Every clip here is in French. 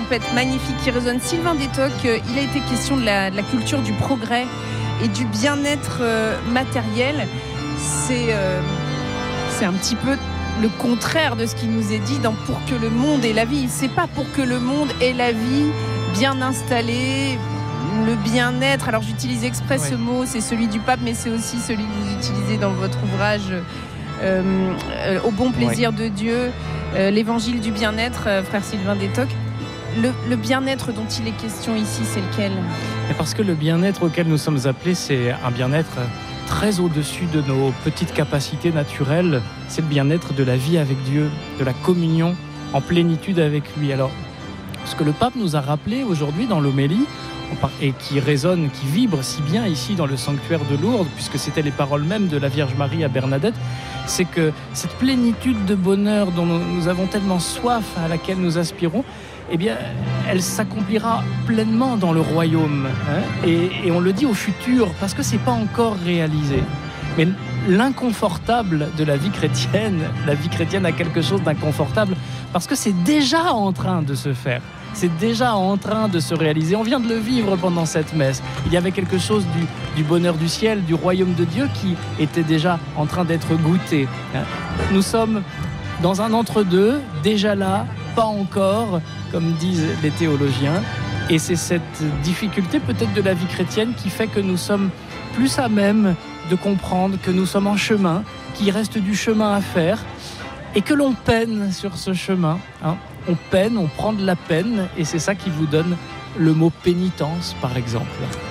trompette magnifique qui résonne. Sylvain Détoc, il a été question de la culture du progrès et du bien-être matériel. C'est un petit peu le contraire de ce qui nous est dit dans Pour que le monde ait la vie. C'est pas pour que le monde ait la vie bien installée, le bien-être. Alors j'utilise exprès ce mot, c'est celui du pape, mais c'est aussi celui que vous utilisez dans votre ouvrage Au bon plaisir de Dieu, l'évangile du bien-être, frère Sylvain Détoc. Le bien-être dont il est question ici, c'est lequel ? Parce que le bien-être auquel nous sommes appelés, c'est un bien-être très au-dessus de nos petites capacités naturelles. C'est le bien-être de la vie avec Dieu, de la communion en plénitude avec lui. Alors, ce que le pape nous a rappelé aujourd'hui dans l'homélie, et qui résonne, qui vibre si bien ici dans le sanctuaire de Lourdes, puisque c'était les paroles mêmes de la Vierge Marie à Bernadette, c'est que cette plénitude de bonheur dont nous avons tellement soif, à laquelle nous aspirons, eh bien, elle s'accomplira pleinement dans le royaume. Et on le dit au futur, parce que ce n'est pas encore réalisé. Mais l'inconfortable de la vie chrétienne a quelque chose d'inconfortable, parce que c'est déjà en train de se faire. C'est déjà en train de se réaliser. On vient de le vivre pendant cette messe. Il y avait quelque chose du bonheur du ciel, du royaume de Dieu qui était déjà en train d'être goûté. Nous sommes dans un entre-deux, déjà là, pas encore, comme disent les théologiens. Et c'est cette difficulté peut-être de la vie chrétienne qui fait que nous sommes plus à même de comprendre que nous sommes en chemin, qu'il reste du chemin à faire et que l'on peine sur ce chemin. On peine, on prend de la peine, et c'est ça qui vous donne le mot pénitence, par exemple.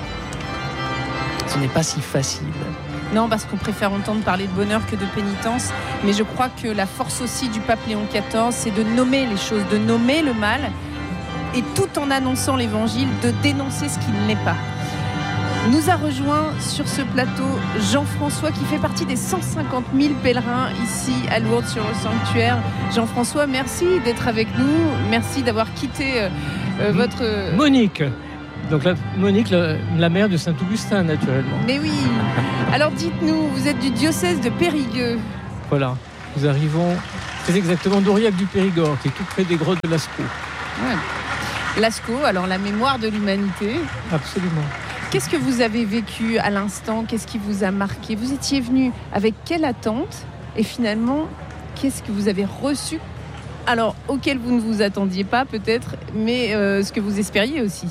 Ce n'est pas si facile. Non, parce qu'on préfère entendre parler de bonheur que de pénitence, mais je crois que la force aussi du pape Léon XIV, c'est de nommer les choses, de nommer le mal, et tout en annonçant l'évangile, de dénoncer ce qui ne l'est pas. Nous a rejoint sur ce plateau Jean-François qui fait partie des 150 000 pèlerins ici à Lourdes sur le sanctuaire. Jean-François, merci d'être avec nous. Merci d'avoir quitté votre... Monique. Donc Monique, la mère de Saint-Augustin, naturellement. Mais oui. Alors dites-nous, vous êtes du diocèse de Périgueux. Voilà. Nous arrivons très exactement d'Aurillac du Périgord, qui est tout près des grottes de Lascaux. Ouais. Lascaux, alors la mémoire de l'humanité. Absolument. Qu'est-ce que vous avez vécu à l'instant ? Qu'est-ce qui vous a marqué ? Vous étiez venu avec quelle attente ? Et finalement, qu'est-ce que vous avez reçu ? Alors, auquel vous ne vous attendiez pas peut-être, mais ce que vous espériez aussi.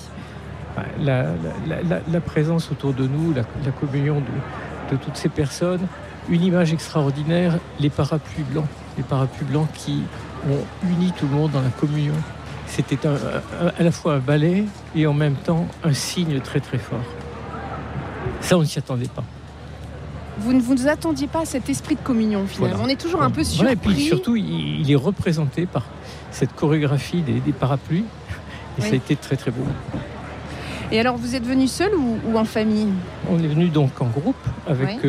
La présence autour de nous, la communion de toutes ces personnes, une image extraordinaire, les parapluies blancs qui ont uni tout le monde dans la communion. C'était à la fois un balai et en même temps un signe très très fort. Ça, on ne s'y attendait pas. Vous ne vous attendiez pas à cet esprit de communion finalement. Voilà. On est toujours un peu surpris. Voilà, et puis surtout, il est représenté par cette chorégraphie des parapluies. Et ça a été très très beau. Et alors, vous êtes venu seul ou en famille ? On est venu donc en groupe avec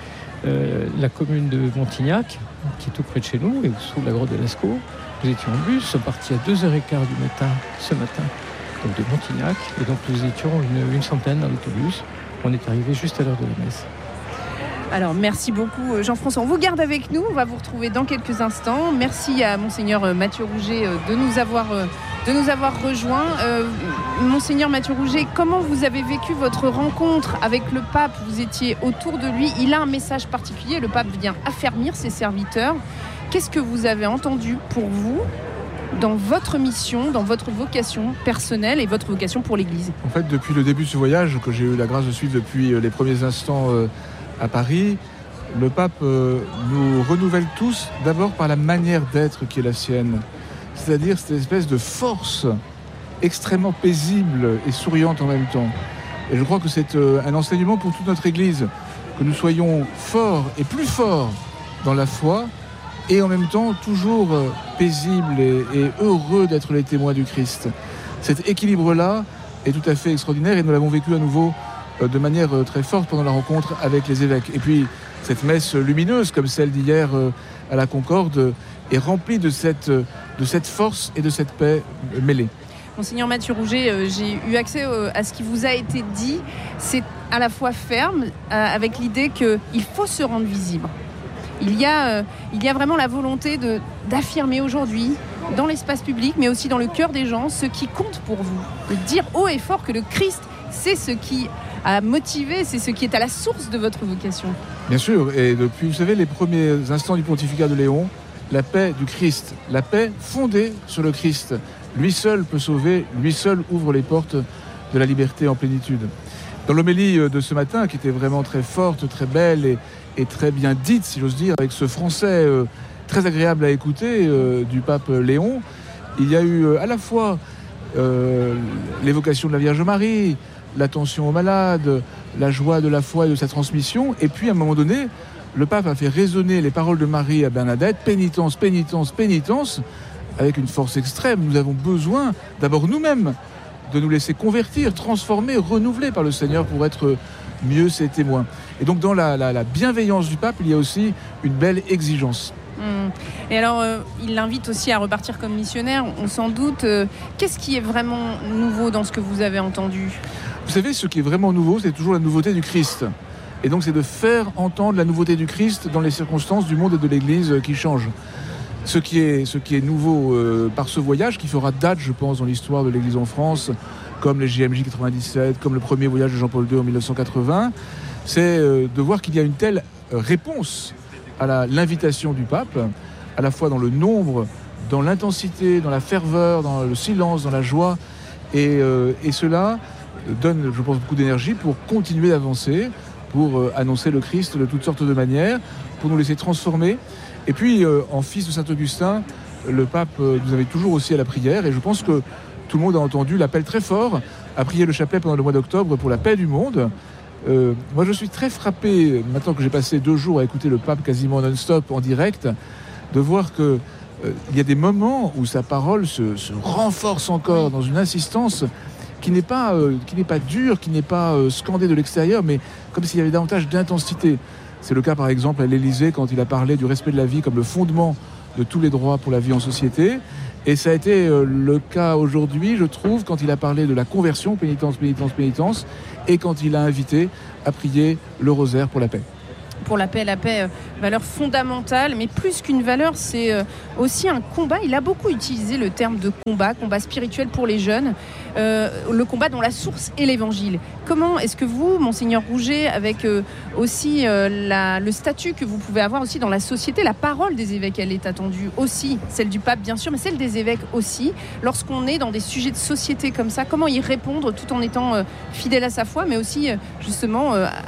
la commune de Montignac, qui est tout près de chez nous, et sous la grotte de Lascaux. Nous étions en bus, nous sommes partis à 2h15 du matin, ce matin, donc de Montignac. Et donc nous étions une centaine dans l'autobus. On est arrivé juste à l'heure de la messe. Alors merci beaucoup Jean-François. On vous garde avec nous, on va vous retrouver dans quelques instants. Merci à Monseigneur Mathieu Rouget de nous avoir rejoints. Monseigneur Mathieu Rouget, comment vous avez vécu votre rencontre avec le pape ? Vous étiez autour de lui, il a un message particulier, le pape vient affermir ses serviteurs. Qu'est-ce que vous avez entendu pour vous dans votre mission, dans votre vocation personnelle et votre vocation pour l'Église ? En fait, depuis le début de ce voyage, que j'ai eu la grâce de suivre depuis les premiers instants à Paris, le pape nous renouvelle tous d'abord par la manière d'être qui est la sienne. C'est-à-dire cette espèce de force extrêmement paisible et souriante en même temps. Et je crois que c'est un enseignement pour toute notre Église, que nous soyons forts et plus forts dans la foi, et en même temps toujours paisibles et heureux d'être les témoins du Christ. Cet équilibre-là est tout à fait extraordinaire et nous l'avons vécu à nouveau de manière très forte pendant la rencontre avec les évêques. Et puis cette messe lumineuse comme celle d'hier à la Concorde est remplie de cette force et de cette paix mêlée. Monseigneur Mathieu Rouget, j'ai eu accès à ce qui vous a été dit. C'est à la fois ferme, avec l'idée qu'il faut se rendre visible. Il y a vraiment la volonté d'affirmer aujourd'hui dans l'espace public, mais aussi dans le cœur des gens, ce qui compte pour vous. De dire haut et fort que le Christ, c'est ce qui a motivé, c'est ce qui est à la source de votre vocation. Bien sûr, et depuis, vous savez, les premiers instants du pontificat de Léon, la paix du Christ, la paix fondée sur le Christ. Lui seul peut sauver, lui seul ouvre les portes de la liberté en plénitude. Dans l'homélie de ce matin, qui était vraiment très forte, très belle et très bien dite, si j'ose dire, avec ce français très agréable à écouter du pape Léon, il y a eu à la fois l'évocation de la Vierge Marie, l'attention aux malades, la joie de la foi et de sa transmission, et puis à un moment donné, le pape a fait résonner les paroles de Marie à Bernadette, pénitence, pénitence, pénitence, avec une force extrême. Nous avons besoin, d'abord nous-mêmes, de nous laisser convertir, transformer, renouveler par le Seigneur pour être mieux ses témoins. Et donc dans la bienveillance du pape, il y a aussi une belle exigence. Et alors, il l'invite aussi à repartir comme missionnaire, on s'en doute. Qu'est-ce qui est vraiment nouveau dans ce que vous avez entendu ? Vous savez, ce qui est vraiment nouveau, c'est toujours la nouveauté du Christ. Et donc c'est de faire entendre la nouveauté du Christ dans les circonstances du monde et de l'Église qui changent. Ce qui est nouveau par ce voyage, qui fera date, je pense, dans l'histoire de l'Église en France, comme les JMJ 97, comme le premier voyage de Jean-Paul II en 1980, c'est de voir qu'il y a une telle réponse à l'invitation du pape, à la fois dans le nombre, dans l'intensité, dans la ferveur, dans le silence, dans la joie. Et cela donne, je pense, beaucoup d'énergie pour continuer d'avancer, pour annoncer le Christ de toutes sortes de manières, pour nous laisser transformer. Et puis, en fils de Saint-Augustin, le pape nous invite toujours aussi à la prière. Et je pense que tout le monde a entendu l'appel très fort à prier le chapelet pendant le mois d'octobre pour la paix du monde. Moi, je suis très frappé, maintenant que j'ai passé 2 jours à écouter le pape quasiment non-stop en direct, de voir qu'il y a des moments où sa parole se renforce encore dans une insistance qui n'est pas dure, qui n'est pas scandée de l'extérieur, mais comme s'il y avait davantage d'intensité. C'est le cas par exemple à l'Élysée quand il a parlé du respect de la vie comme le fondement de tous les droits pour la vie en société. Et ça a été le cas aujourd'hui, je trouve, quand il a parlé de la conversion, pénitence, pénitence, pénitence, et quand il a invité à prier le rosaire pour la paix. Pour la paix, valeur fondamentale, mais plus qu'une valeur, c'est aussi un combat. Il a beaucoup utilisé le terme de combat spirituel pour les jeunes, le combat dont la source est l'évangile. Comment est-ce que vous, Monseigneur Rouget, avec aussi le statut que vous pouvez avoir aussi dans la société, la parole des évêques, elle est attendue aussi, celle du pape bien sûr, mais celle des évêques aussi, lorsqu'on est dans des sujets de société comme ça, comment y répondre tout en étant fidèle à sa foi, mais aussi justement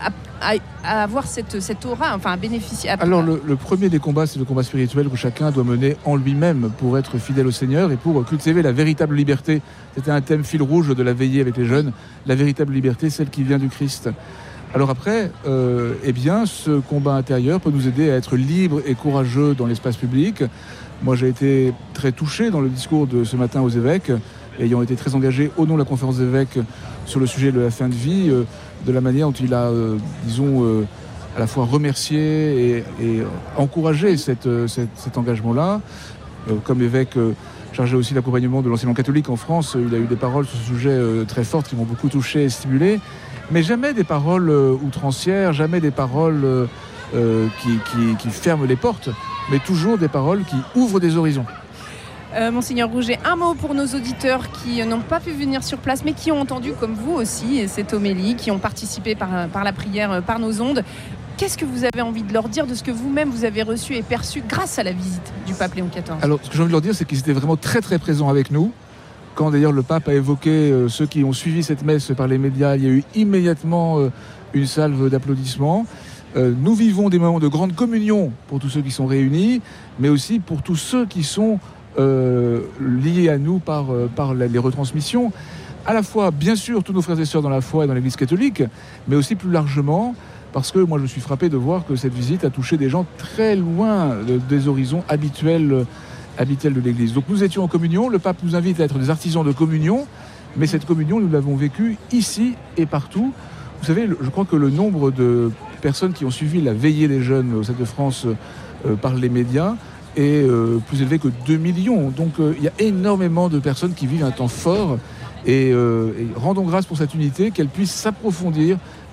à avoir cette aura, enfin à bénéficier. Alors le premier des combats, c'est le combat spirituel que chacun doit mener en lui-même pour être fidèle au Seigneur et pour cultiver la véritable liberté. C'était un thème fil rouge de la veillée avec les jeunes, la véritable liberté, celle qui vient du Christ. Alors après, ce combat intérieur peut nous aider à être libres et courageux dans l'espace public. Moi, j'ai été très touché dans le discours de ce matin aux évêques, ayant été très engagé au nom de la conférence d'évêques sur le sujet de la fin de vie, de la manière dont il a, à la fois remercié et encouragé cet engagement-là. Comme évêque chargé aussi d'accompagnement de l'enseignement catholique en France, il a eu des paroles sur ce sujet très fortes qui m'ont beaucoup touché et stimulé, mais jamais des paroles outrancières, jamais des paroles qui ferment les portes, mais toujours des paroles qui ouvrent des horizons. Monseigneur Rouget, un mot pour nos auditeurs qui n'ont pas pu venir sur place, mais qui ont entendu, comme vous aussi, cette homélie, qui ont participé par la prière, par nos ondes. Qu'est-ce que vous avez envie de leur dire de ce que vous-même vous avez reçu et perçu grâce à la visite du pape Léon XIV ? Alors, ce que j'ai envie de leur dire, c'est qu'ils étaient vraiment très très présents avec nous. Quand d'ailleurs le pape a évoqué ceux qui ont suivi cette messe par les médias, il y a eu immédiatement une salve d'applaudissements. Nous vivons des moments de grande communion pour tous ceux qui sont réunis, mais aussi pour tous ceux qui sont liés à nous par les retransmissions. À la fois, bien sûr, tous nos frères et sœurs dans la foi et dans l'Église catholique, mais aussi plus largement, parce que moi je suis frappé de voir que cette visite a touché des gens très loin des horizons habituels de l'Église. Donc nous étions en communion, le pape nous invite à être des artisans de communion, mais cette communion, nous l'avons vécue ici et partout. Vous savez, je crois que le nombre de personnes qui ont suivi la veillée des jeunes au Stade de France par les médias est plus élevé que 2 millions. Donc il y a énormément de personnes qui vivent un temps fort et rendons grâce pour cette unité, qu'elle puisse s'approfondir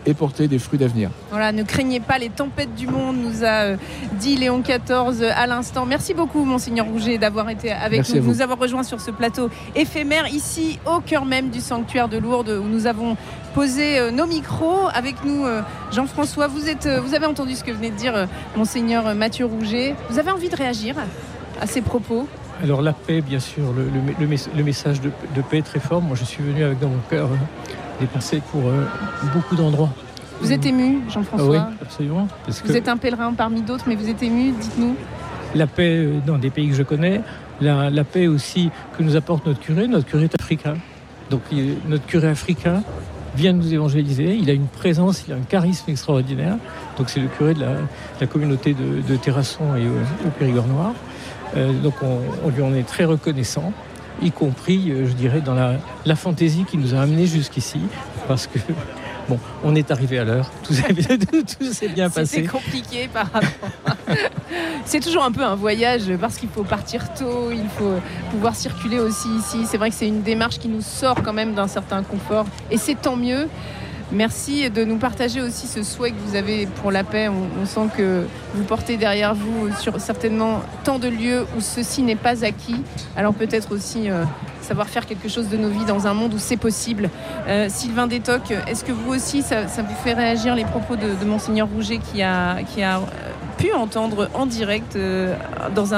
et porter des fruits d'avenir. Voilà, ne craignez pas les tempêtes du monde, nous a dit Léon XIV à l'instant. Merci beaucoup, Monseigneur Rouget, d'avoir été avec nous, de nous avoir rejoints sur ce plateau éphémère, ici au cœur même du sanctuaire de Lourdes, où nous avons posé nos micros. Avec nous, Jean-François, vous avez entendu ce que venait de dire Monseigneur Mathieu Rouget. Vous avez envie de réagir à ces propos ? Alors la paix, bien sûr, le message de paix est très fort. Moi, je suis venu avec dans mon cœur des pensées pour beaucoup d'endroits. Vous êtes ému, Jean-François ? Oui, absolument. Vous êtes un pèlerin parmi d'autres, mais vous êtes ému, dites-nous. La paix dans des pays que je connais, la paix aussi que nous apporte notre curé. Notre curé est africain. Donc notre curé africain vient nous évangéliser. Il a une présence, il a un charisme extraordinaire. Donc c'est le curé de la communauté de Terrasson et au Périgord noir. Donc on lui en est très reconnaissant, y compris, je dirais, dans la fantaisie qui nous a amenés jusqu'ici, parce que bon, on est arrivé à l'heure, tout s'est bien passé. C'était compliqué par rapport. C'est toujours un peu un voyage parce qu'il faut partir tôt, il faut pouvoir circuler aussi ici. C'est vrai que c'est une démarche qui nous sort quand même d'un certain confort, et c'est tant mieux. Merci de nous partager aussi ce souhait que vous avez pour la paix. On sent que vous portez derrière vous certainement tant de lieux où ceci n'est pas acquis. Alors peut-être aussi savoir faire quelque chose de nos vies dans un monde où c'est possible. Sylvain Détoc, est-ce que vous aussi, ça vous fait réagir les propos de Monseigneur Rouget qui a pu entendre en direct dans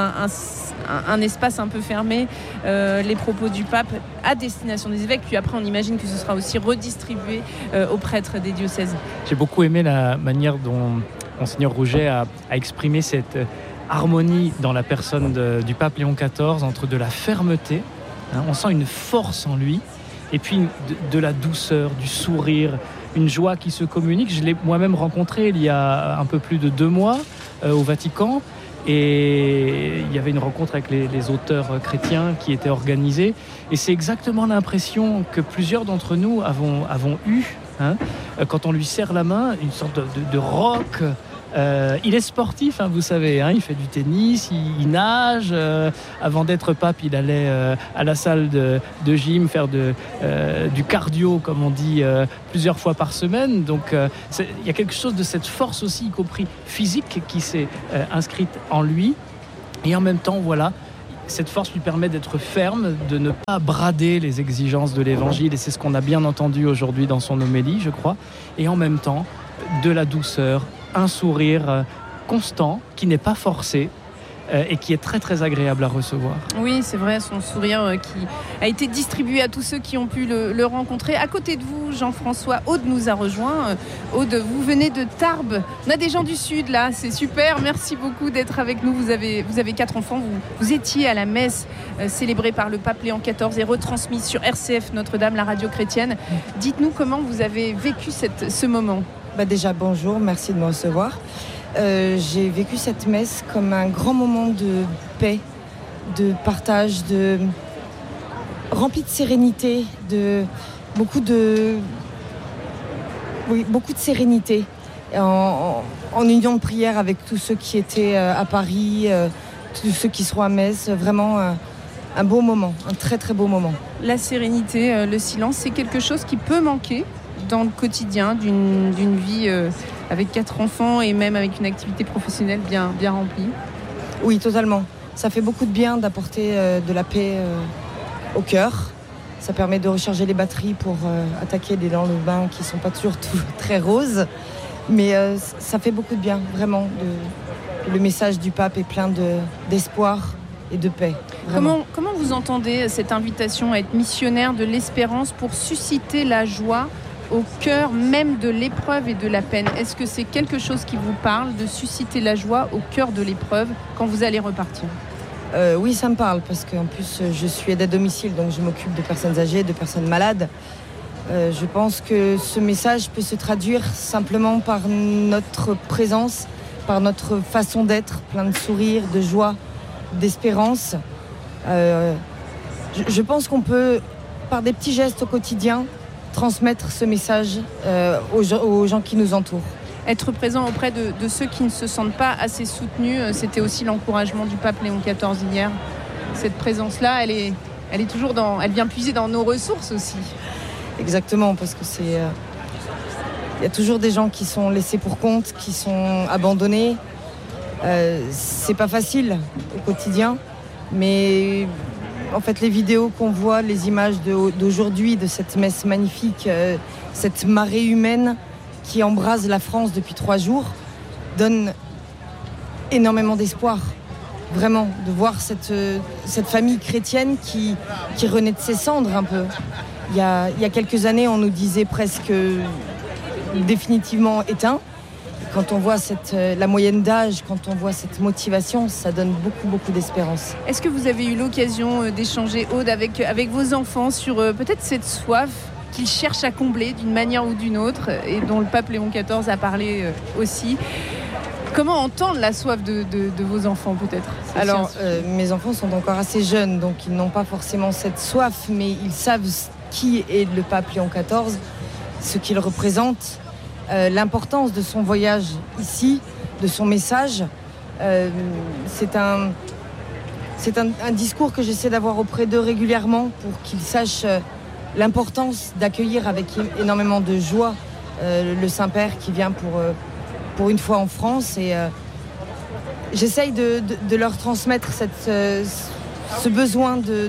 un espace un peu fermé les propos du pape à destination des évêques, puis après on imagine que ce sera aussi redistribué aux prêtres des diocèses. J'ai beaucoup aimé la manière dont Monseigneur Rouget a exprimé cette harmonie dans la personne du pape Léon XIV entre de la fermeté, on sent une force en lui, et puis de la douceur, du sourire, une joie qui se communique. Je l'ai moi-même rencontré il y a un peu plus de 2 mois au Vatican. Et il y avait une rencontre avec les auteurs chrétiens qui était organisée. Et c'est exactement l'impression que plusieurs d'entre nous avons eue quand on lui serre la main, une sorte de rock. Il est sportif, vous savez, il fait du tennis, il nage. Avant d'être pape, il allait à la salle de gym faire du cardio, comme on dit, plusieurs fois par semaine. Donc il y a quelque chose de cette force aussi, y compris physique, qui s'est inscrite en lui. Et en même temps, voilà, cette force lui permet d'être ferme, de ne pas brader les exigences de l'Évangile. Et c'est ce qu'on a bien entendu aujourd'hui dans son homélie, je crois. Et en même temps, de la douceur, un sourire constant qui n'est pas forcé et qui est très très agréable à recevoir. Oui, c'est vrai, son sourire qui a été distribué à tous ceux qui ont pu le rencontrer. À côté de vous, Jean-François, Aude nous a rejoint. Aude, vous venez de Tarbes. On a des gens du Sud là, c'est super. Merci beaucoup d'être avec nous. Vous avez 4 enfants. Vous étiez à la messe célébrée par le pape Léon XIV et retransmise sur RCF Notre-Dame, la radio chrétienne. Dites-nous comment vous avez vécu ce moment. Déjà, bonjour, merci de me recevoir. J'ai vécu cette messe comme un grand moment de paix, de partage, rempli de sérénité, beaucoup de sérénité, en union de prière avec tous ceux qui étaient à Paris, tous ceux qui seront à Metz. Vraiment un beau moment, un très très beau moment. La sérénité, le silence, c'est quelque chose qui peut manquer dans le quotidien d'une vie avec 4 enfants et même avec une activité professionnelle bien remplie. Oui, totalement. Ça fait beaucoup de bien d'apporter de la paix au cœur. Ça permet de recharger les batteries pour attaquer des lendemains qui ne sont pas toujours très roses. Mais ça fait beaucoup de bien, vraiment. Le message du pape est plein d'espoir et de paix. Comment vous entendez cette invitation à être missionnaire de l'espérance pour susciter la joie au cœur même de l'épreuve et de la peine? Est-ce que c'est quelque chose qui vous parle, de susciter la joie au cœur de l'épreuve quand vous allez repartir? Oui, ça me parle, parce qu'en plus, je suis aide à domicile, donc je m'occupe de personnes âgées, de personnes malades. Je pense que ce message peut se traduire simplement par notre présence, par notre façon d'être, plein de sourires, de joie, d'espérance. Je pense qu'on peut, par des petits gestes au quotidien, transmettre ce message aux gens qui nous entourent. Être présent auprès de ceux qui ne se sentent pas assez soutenus, c'était aussi l'encouragement du pape Léon XIV hier. Cette présence-là, elle est toujours elle vient puiser dans nos ressources aussi. Exactement, parce que Il y a toujours des gens qui sont laissés pour compte, qui sont abandonnés. C'est pas facile au quotidien, mais en fait les vidéos qu'on voit, les images d'aujourd'hui, de cette messe magnifique, cette marée humaine qui embrase la France depuis 3 jours, donnent énormément d'espoir. Vraiment, de voir cette famille chrétienne qui renaît de ses cendres un peu. Il y a quelques années, on nous disait presque définitivement éteint. Quand on voit la moyenne d'âge, quand on voit cette motivation, ça donne beaucoup, beaucoup d'espérance. Est-ce que vous avez eu l'occasion d'échanger, Aude, avec vos enfants sur peut-être cette soif qu'ils cherchent à combler d'une manière ou d'une autre et dont le pape Léon XIV a parlé aussi? Comment entendre la soif de vos enfants peut-être? Alors, mes enfants sont encore assez jeunes, donc ils n'ont pas forcément cette soif, mais ils savent qui est le pape Léon XIV, ce qu'il représente. L'importance de son voyage ici, de son message, c'est un discours que j'essaie d'avoir auprès d'eux régulièrement pour qu'ils sachent l'importance d'accueillir avec énormément de joie le Saint-Père qui vient pour une fois en France. Et j'essaye de leur transmettre ce besoin de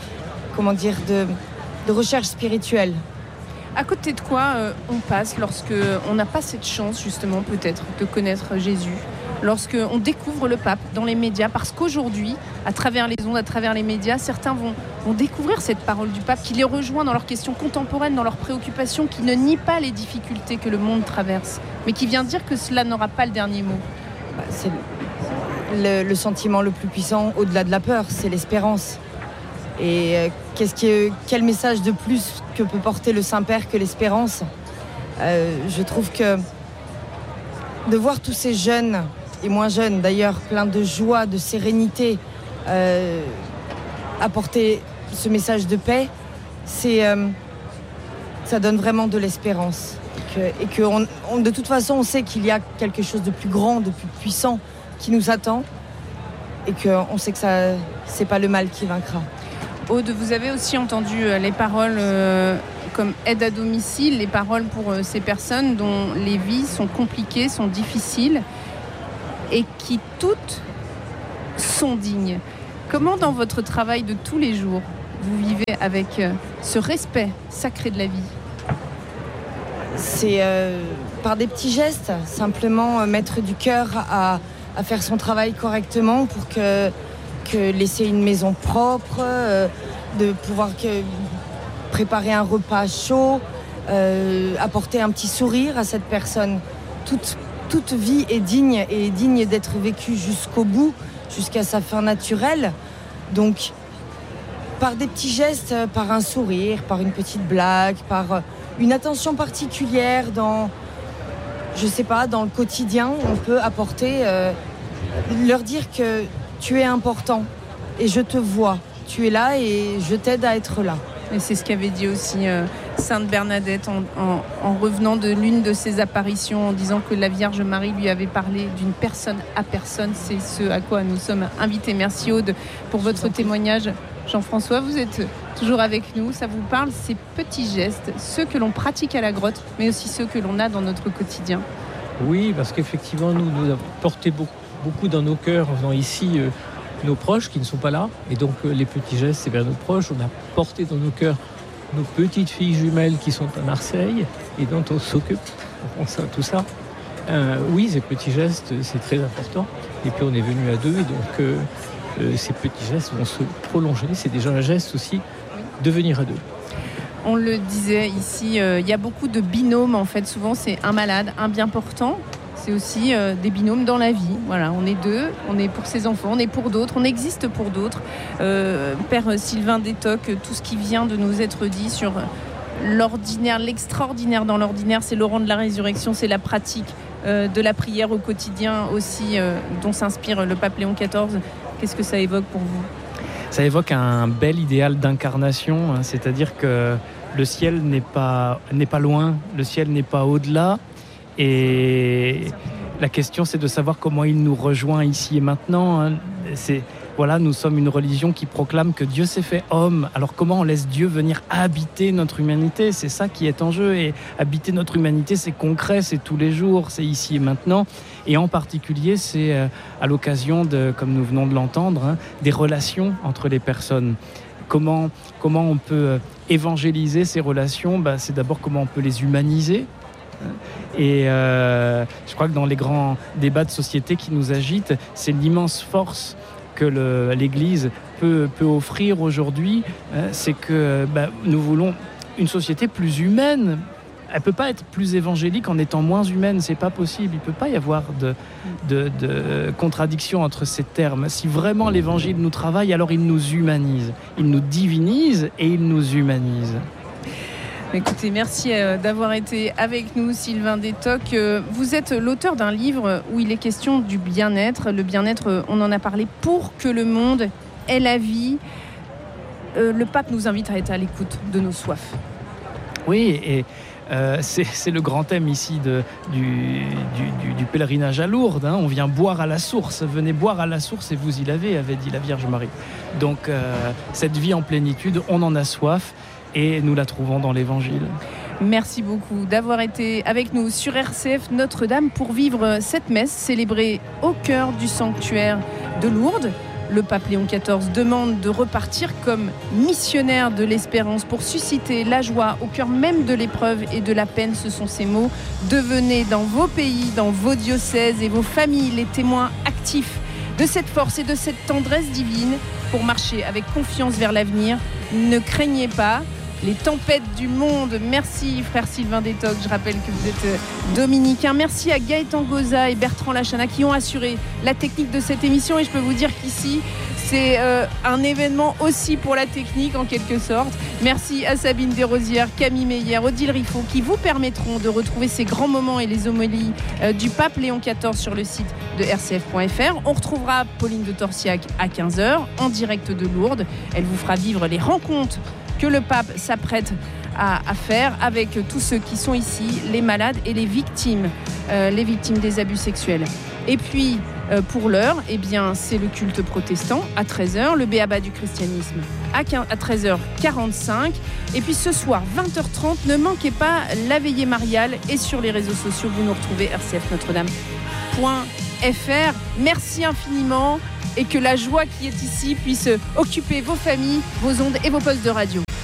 recherche spirituelle. À côté de quoi on passe lorsque on n'a pas cette chance justement peut-être de connaître Jésus, lorsque on découvre le pape dans les médias, parce qu'aujourd'hui, à travers les ondes, à travers les médias, certains vont découvrir cette parole du pape qui les rejoint dans leurs questions contemporaines, dans leurs préoccupations, qui ne nie pas les difficultés que le monde traverse, mais qui vient dire que cela n'aura pas le dernier mot. C'est le sentiment le plus puissant au-delà de la peur, c'est l'espérance. Et quel message de plus que peut porter le Saint-Père que l'espérance? Je trouve que de voir tous ces jeunes, et moins jeunes d'ailleurs, pleins de joie, de sérénité, apporter ce message de paix, ça donne vraiment de l'espérance. Et que de toute façon, on sait qu'il y a quelque chose de plus grand, de plus puissant qui nous attend, et qu'on sait que c'est pas le mal qui vaincra. Aude, vous avez aussi entendu les paroles comme aide à domicile, les paroles pour ces personnes dont les vies sont compliquées, sont difficiles et qui toutes sont dignes. Comment dans votre travail de tous les jours, vous vivez avec ce respect sacré de la vie? C'est par des petits gestes, simplement mettre du cœur à faire son travail correctement pour que laisser une maison propre, de pouvoir préparer un repas chaud, apporter un petit sourire à cette personne. Toute vie est digne d'être vécue jusqu'au bout, jusqu'à sa fin naturelle. Donc, par des petits gestes, par un sourire, par une petite blague, par une attention particulière dans le quotidien, on peut apporter, leur dire que tu es important et je te vois. Tu es là et je t'aide à être là. Et c'est ce qu'avait dit aussi Sainte Bernadette en revenant de l'une de ses apparitions, en disant que la Vierge Marie lui avait parlé d'une personne à personne. C'est ce à quoi nous sommes invités. Merci Aude pour votre témoignage. Jean-François, vous êtes toujours avec nous. Ça vous parle, ces petits gestes, ceux que l'on pratique à la grotte, mais aussi ceux que l'on a dans notre quotidien? Oui, parce qu'effectivement, nous avons porté beaucoup dans nos cœurs en venant ici nos proches qui ne sont pas là. Et donc, les petits gestes, c'est vers nos proches. On a porté dans nos cœurs nos petites filles jumelles qui sont à Marseille et dont on s'occupe. On pense à tout ça. Oui, ces petits gestes, c'est très important. Et puis, on est venu à deux. Et donc, ces petits gestes vont se prolonger. C'est déjà un geste aussi de venir à deux. On le disait ici, il y a beaucoup de binômes en fait. Souvent, c'est un malade, un bien portant. C'est aussi des binômes dans la vie. Voilà, on est deux, on est pour ses enfants, on est pour d'autres, on existe pour d'autres. Père Sylvain Détoc, tout ce qui vient de nous être dit sur l'ordinaire, l'extraordinaire dans l'ordinaire, c'est Laurent de la Résurrection, c'est la pratique de la prière au quotidien aussi, dont s'inspire le pape Léon XIV. Qu'est-ce que ça évoque pour vous? Ça évoque un bel idéal d'incarnation, hein, c'est-à-dire que le ciel n'est pas loin, le ciel n'est pas au-delà. Et la question, c'est de savoir comment il nous rejoint ici et maintenant. Hein. voilà, nous sommes une religion qui proclame que Dieu s'est fait homme. Alors comment on laisse Dieu venir habiter notre humanité ? C'est ça qui est en jeu. Et habiter notre humanité, c'est concret, c'est tous les jours, c'est ici et maintenant. Et en particulier, c'est à l'occasion de, comme nous venons de l'entendre, des relations entre les personnes. Comment on peut évangéliser ces relations ? C'est d'abord comment on peut les humaniser. Et je crois que dans les grands débats de société qui nous agitent, c'est l'immense force que l'Église peut offrir aujourd'hui. C'est que nous voulons une société plus humaine. Elle ne peut pas être plus évangélique en étant moins humaine, c'est pas possible. Il ne peut pas y avoir de contradiction entre ces termes. Si vraiment l'Évangile nous travaille, alors il nous humanise. Il nous divinise et il nous humanise. Écoutez, merci d'avoir été avec nous, Sylvain Détoc. Vous êtes l'auteur d'un livre où il est question du bien-être. Le bien-être, on en a parlé, pour que le monde ait la vie. Le pape nous invite à être à l'écoute de nos soifs. Oui, et c'est le grand thème ici du pèlerinage à Lourdes. On vient boire à la source. Venez boire à la source et vous y l'avez, avait dit la Vierge Marie. Donc cette vie en plénitude, on en a soif et nous la trouvons dans l'Évangile. Merci beaucoup d'avoir été avec nous sur RCF Notre-Dame pour vivre cette messe célébrée au cœur du sanctuaire de Lourdes. Le pape Léon XIV demande de repartir comme missionnaire de l'espérance pour susciter la joie au cœur même de l'épreuve et de la peine. Ce sont ces mots. Devenez dans vos pays, dans vos diocèses et vos familles les témoins actifs de cette force et de cette tendresse divine pour marcher avec confiance vers l'avenir. Ne craignez pas les tempêtes du monde. Merci frère Sylvain Détoc, je rappelle que vous êtes dominicain. Merci à Gaëtan Goza et Bertrand Lachana qui ont assuré la technique de cette émission, et je peux vous dire qu'ici c'est un événement aussi pour la technique en quelque sorte. Merci à Sabine Desrosières, Camille Meyer, Odile Riffaut qui vous permettront de retrouver ces grands moments et les homélies du pape Léon XIV sur le site de rcf.fr. On retrouvera Pauline de Torsiac à 15h en direct de Lourdes. Elle vous fera vivre les rencontres que le pape s'apprête à faire avec tous ceux qui sont ici, les malades et les victimes des abus sexuels. Et puis, pour l'heure, c'est le culte protestant à 13h, le béaba du christianisme à 13h45. Et puis ce soir, 20h30, ne manquez pas la veillée mariale, et sur les réseaux sociaux, vous nous retrouvez rcfnotredame.fr. Merci infiniment, et que la joie qui est ici puisse occuper vos familles, vos ondes et vos postes de radio.